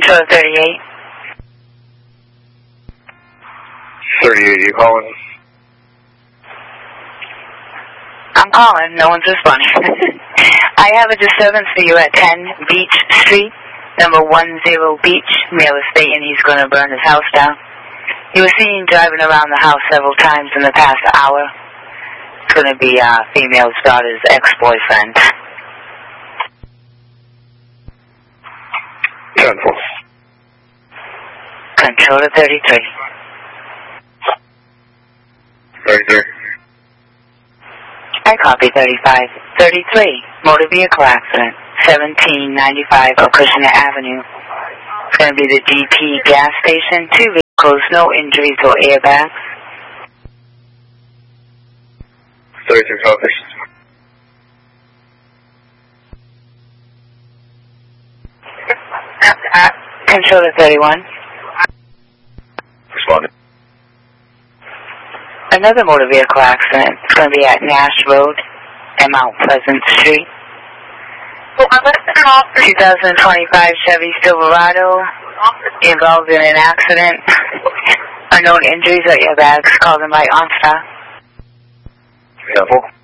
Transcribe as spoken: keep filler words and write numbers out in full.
Control thirty-eight. thirty-eight, you calling? I'm calling. No one's responding. I have a disturbance for you at ten Beach Street, number one zero Beach. Male is stating he's going to burn his house down. He was seen driving around the house several times in the past hour. It's going to be uh, female's daughter's ex-boyfriend. ten four. Controller thirty-three. thirty-three. I copy thirty-five. thirty-three, motor vehicle accident, seventeen ninety-five Acushnet Avenue. It's going to be the D P gas station. Two vehicles, no injuries or airbags. thirty-three copies. Uh, Controller thirty-one. Responding. Another motor vehicle accident. It's going to be at Nash Road and Mount Pleasant Street. twenty twenty-five Chevy Silverado involved in an accident. Unknown injuries or airbags. Called in by OnStar. ten four.